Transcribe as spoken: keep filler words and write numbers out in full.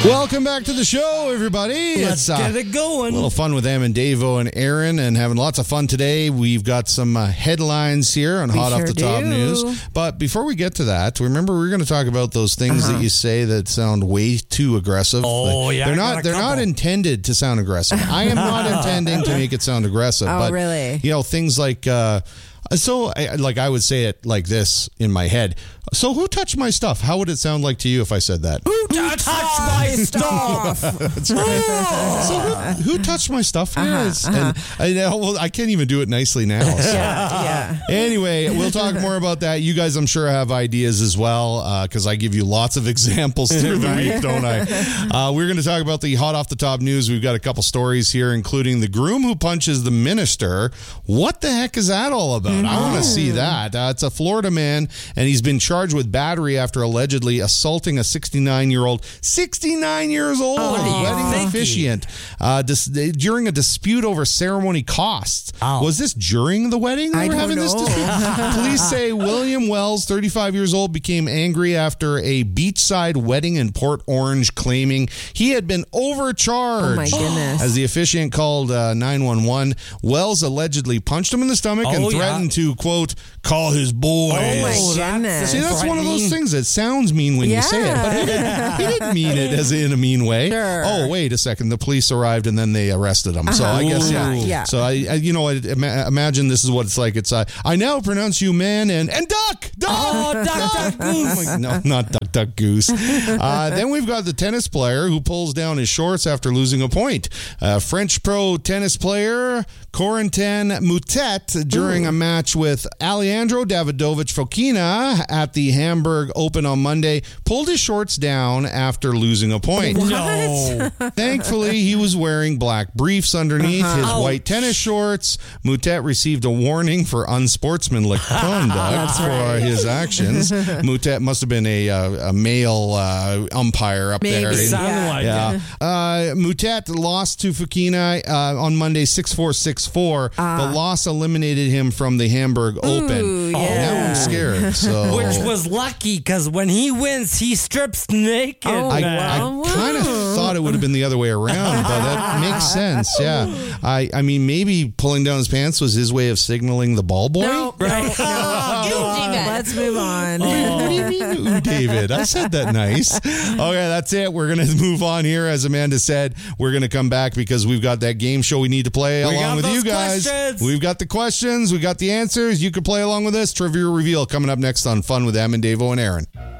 Welcome back to the show, everybody. Let's it's, uh, get it going. A little fun with Em and Davo and Aaron, and having lots of fun today. We've got some uh, headlines here on We Hot sure Off the Top do. News. But before we get to that, remember we we're going to talk about those things Uh-huh. that you say that sound way too aggressive. Oh, Like, yeah, they're I not. got a They're not couple. intended to sound aggressive. I am not intending to make it sound aggressive. Oh, but, really? You know, things like. Uh, So, I- like, I would say it like this in my head. So, who touched my stuff? How would it sound like to you if I said that? Who touched my stuff? That's right. So, who, who touched my stuff here? Uh-huh, It's- and I, know, well, I can't even do it nicely now. So. Yeah, yeah. Anyway, we'll talk more about that. You guys, I'm sure, have ideas as well because I give you lots of examples through the week, don't I? Uh, we're going to talk about the hot off the top news. We've got a couple stories here, including the groom who punches the minister. What the heck is that all about? I want to see that. Uh, it's a Florida man, and he's been charged with battery after allegedly assaulting a sixty-nine-year-old, sixty-nine years old, Oh, what do you wedding think? officiant uh, dis- during a dispute over ceremony costs. Oh. Was this during the wedding they I were don't having this know. dispute? Police say William Wells, thirty-five years old, became angry after a beachside wedding in Port Orange, claiming he had been overcharged. Oh, my goodness. As the officiant called uh, nine one one, Wells allegedly punched him in the stomach and Oh, yeah. threatened to, quote, call his boys. Oh, my Oh, goodness. See, that's one of those threatening. things that sounds mean when you say it, but he didn't, he didn't mean it as in a mean way. Sure. Oh, wait a second. The police arrived and then they arrested him. So I guess, yeah. Uh-huh. Yeah. So I, I you know, I, ima- imagine this is what it's like. It's, uh, I now pronounce you man and, and duck, duck, Oh, duck, duck, goose. Oh my- no, not duck, duck, goose. Uh, then we've got the tennis player who pulls down his shorts after losing a point. Uh, French pro tennis player Corentin Moutet, during a match with Alejandro Davidovich Fokina at the Hamburg Open on Monday, pulled his shorts down after losing a point. No. Thankfully, he was wearing black briefs underneath his Ouch. white tennis shorts. Moutet received a warning for unsportsmanlike conduct for his actions. Moutet must have been a, uh, a male uh, umpire up there. Maybe. in- Sounded like yeah. it. Uh, Moutet lost to Fokina uh, on Monday six four, six four. The loss eliminated him from the Hamburg Open. yeah. Now I'm scared. So Which was lucky because when he wins, he strips naked. Oh, I, man. wow. I kind of thought it would have been the other way around, but that makes sense. Yeah. I, I mean, maybe pulling down his pants was his way of signaling the ball boy. No, Right. no, no. Let's move on. What do you mean, ooh, David? I said that nice. Okay, that's it. We're going to move on here. As Amanda said, we're going to come back because we've got that game show we need to play We along got with you those guys. questions. We've got the questions. We got the answers. You can play along with us. Trivia reveal coming up next on Fun with Em and Davo and Aaron.